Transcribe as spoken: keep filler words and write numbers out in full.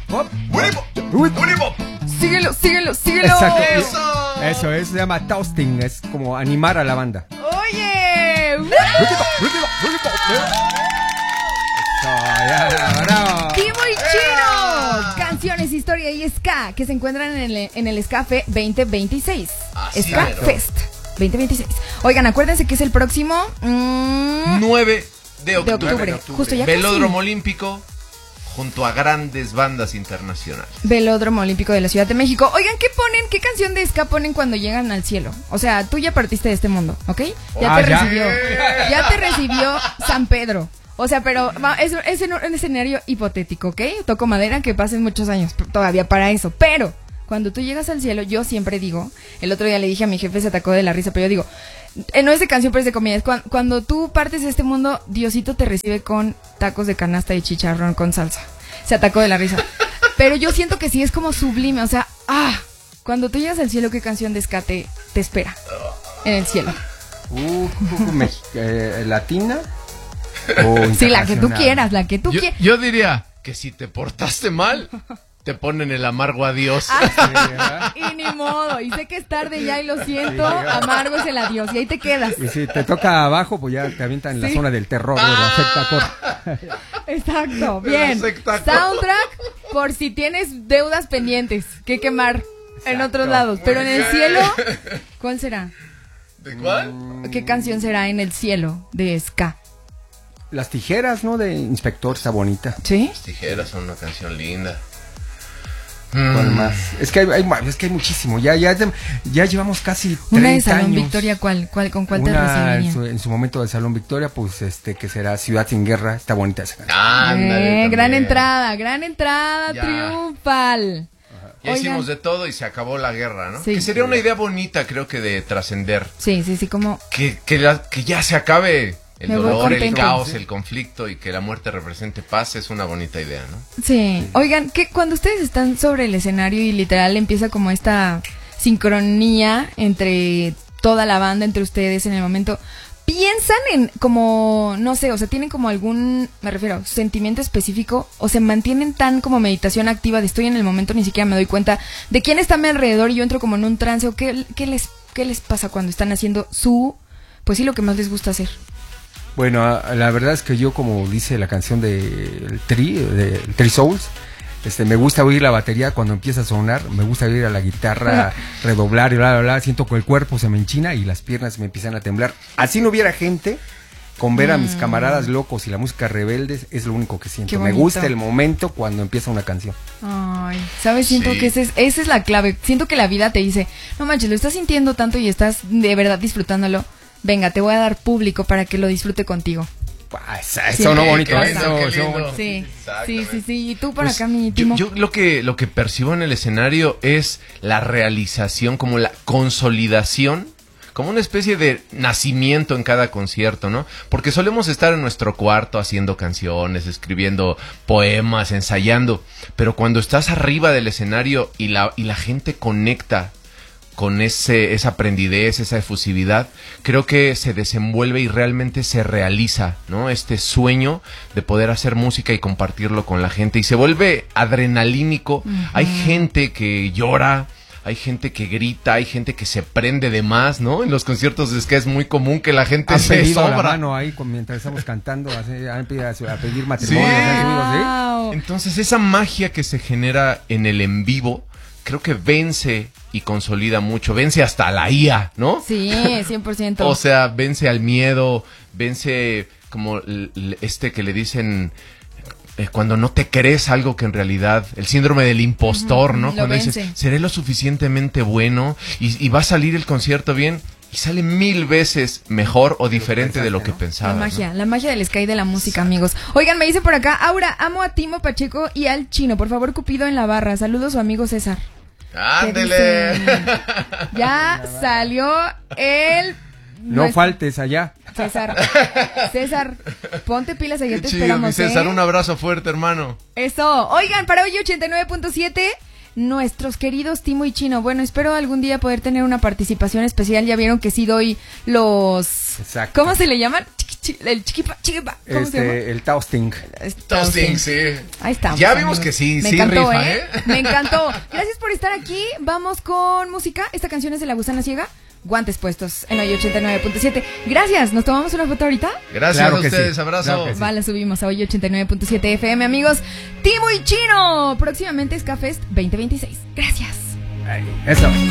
Pop. Woody Pop. Síguelo, síguelo, síguelo. Exacto. Eso. Eso es, se llama toasting, es como animar a la banda. Oye. ¡Uh! Timo y Chino. Canciones, historia y ska que se encuentran en el, en el Skafe veinte veintiséis. Así Ska mero. Fest veinte veintiséis. Oigan, acuérdense que es el próximo mm, nueve de de octubre. octubre. Justo ya Velódromo casi. Olímpico junto a grandes bandas internacionales. Velódromo Olímpico de la Ciudad de México. Oigan, ¿qué ponen? ¿Qué canción de ska ponen cuando llegan al cielo? O sea, tú ya partiste de este mundo, ¿ok? Ya Ah, te ya. recibió. Ya te recibió San Pedro. O sea, pero va, es, es en un escenario hipotético, ¿ok? Toco madera que pasen muchos años todavía para eso. Pero cuando tú llegas al cielo, yo siempre digo, el otro día le dije a mi jefe, se atacó de la risa, pero yo digo, eh, no es de canción, pero es de comida. Es cuando, cuando tú partes de este mundo, Diosito te recibe con tacos de canasta y chicharrón con salsa. Se atacó de la risa. Pero yo siento que sí es como sublime, o sea, ah, cuando tú llegas al cielo, ¿qué canción de ska te, te espera en el cielo? Uh, Mexi- eh, ¿Latina? O Sí, la que tú internacional. quieras, la que tú Yo, quieras. yo diría que si te portaste mal, te ponen el amargo adiós. Ah, Sí, ¿verdad? y ni modo, y sé que es tarde ya y lo siento, amargo es el adiós, y ahí te quedas. Y si te toca abajo, pues ya te avientan en la Sí. zona del terror, de la secta core. Exacto, De la bien. secta. Soundtrack por si tienes deudas pendientes que quemar en Exacto. otros lados, pero en el bien. cielo, ¿cuál será? ¿De cuál? ¿Qué canción será en el cielo de ska? Las tijeras, ¿no? De Inspector, está bonita. ¿Sí? Las tijeras son una canción linda. ¿Cuál Mm. más? Es que hay, hay- es que hay muchísimo. Ya, ya, ya llevamos casi treinta Una de Salón años. Victoria, ¿cuál, cuál, ¿con cuál te Una en recibiría? su, en su momento de Salón Victoria, pues este que será Ciudad sin Guerra, está bonita esa canción. Ándale, Eh, gran también. entrada, gran entrada Ya. triunfal. Ya Oigan. hicimos de todo y se acabó la guerra, ¿no? Sí. Que sería una idea bonita, creo que, de trascender. Sí, sí, sí, como Que, que, la- que ya se acabe el Me voy dolor, el contenta. caos, el conflicto y que la muerte represente paz es una bonita idea, ¿no? sí. Oigan, que cuando ustedes están sobre el escenario y literal empieza como esta sincronía entre toda la banda, entre ustedes en el momento, ¿piensan en como, no sé, o sea, tienen como algún, me refiero, sentimiento específico o se mantienen tan como meditación activa de estoy en el momento, ni siquiera me doy cuenta de quién está a mi alrededor y yo entro como en un trance o qué, qué les, qué les pasa cuando están haciendo su, pues sí, lo que más les gusta hacer? Bueno, a- la verdad es que yo, como dice la canción de el Tri, de el Tri Souls, este, me gusta oír la batería cuando empieza a sonar, me gusta oír a la guitarra redoblar y bla, bla, bla, siento que el cuerpo se me enchina y las piernas me empiezan a temblar. Así no hubiera gente, con ver a mis camaradas locos y la música rebeldes, es lo único que siento. Qué Me bonito. gusta el momento cuando empieza una canción. Ay, ¿sabes? Siento Sí. que ese es, esa es la clave. Siento que la vida te dice, no manches, lo estás sintiendo tanto y estás de verdad disfrutándolo. Venga, te voy a dar público para que lo disfrute contigo. Ah, Eso, Sí, eso no qué bonito, lindo, eso, qué eso lindo. bonito. Sí, sí, Exactamente. sí, sí. Y tú por Pues, acá, mi yo, Timo. yo lo que lo que percibo en el escenario es la realización, como la consolidación, como una especie de nacimiento en cada concierto, ¿no? Porque solemos estar en nuestro cuarto haciendo canciones, escribiendo poemas, ensayando, pero cuando estás arriba del escenario y la y la gente conecta con ese esa prendidez, esa efusividad, creo que se desenvuelve y realmente se realiza, ¿no? Este sueño de poder hacer música y compartirlo con la gente y se vuelve adrenalínico. Hay gente que llora, hay gente que grita, hay gente que se prende de más, ¿no? En los conciertos es que es muy común que la gente Han se pedido la sobra. mano ahí con- mientras estamos cantando, así, han pedido a, su- a pedir matrimonio. Sí. ¿sí? ¿Sí? Wow. Entonces esa magia que se genera en el en vivo, creo que vence y consolida mucho, vence hasta la I A, ¿no? Sí, cien por ciento. O sea, vence al miedo, vence como l- l- este que le dicen eh, cuando no te crees algo que en realidad, el síndrome del impostor, Ujú, ¿no? lo Cuando vence. dices, seré lo suficientemente bueno y, y va a salir el concierto bien y sale mil veces mejor o diferente de lo que ¿no? pensaba. La magia, la magia del sky de la música, amigos. Oigan, me dice por acá, Aura, amo a Timo Pacheco y al Chino. Por favor, Cupido en la barra. Saludos a su amigo César. ¡Ándele! dicen? Ya salió el... No nuestro- faltes allá. César, César, ponte pilas, ayer Qué te chido, mi esperamos, César, ¿eh? un abrazo fuerte, hermano. Eso. Oigan, para hoy ochenta y nueve punto siete, nuestros queridos Timo y Chino. Bueno, espero algún día poder tener una participación especial. Ya vieron que sí doy los... Exacto. ¿Cómo se le llaman? chi- el chiquipa, chiquipa. ¿Cómo se llama? Este, el toasting. Toasting, sí. Ahí estamos. Ya vimos amigos. que sí, Me sí encantó, rifa, ¿eh? ¿eh? Me encantó. Gracias por estar aquí. Vamos con música. Esta canción es de La Gusana Ciega. Guantes puestos en hoy ochenta y nueve punto siete. Gracias. ¿Nos tomamos una foto ahorita? Gracias Claro a que ustedes, sí. abrazo. Claro que sí. Va, la subimos a hoy ochenta y nueve punto siete F M, amigos. Timo y Chino. Próximamente Ska Fest veinte veintiséis. Gracias. Ahí, eso.